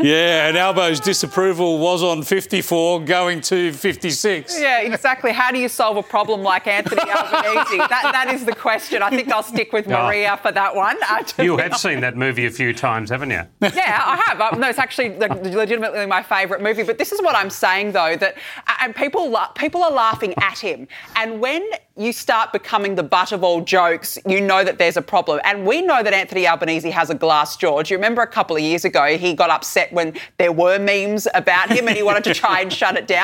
Yeah, and Albo's disapproval was on 54, going to 56. Yeah, exactly. How do you solve a problem like Anthony Albanese? That is the question. I think I'll stick with Maria for that one. You have seen that movie a few times, haven't you? Yeah, I have. No, it's actually legitimately my favourite movie. But this is what I'm saying, though, that and people are laughing at him. And when you start becoming the butt of all jokes, you know that there's a problem. And we know that Anthony Albanese has a glass jaw. Do you remember a couple of years ago he got upset when there were memes about him and he wanted to try and shut it down?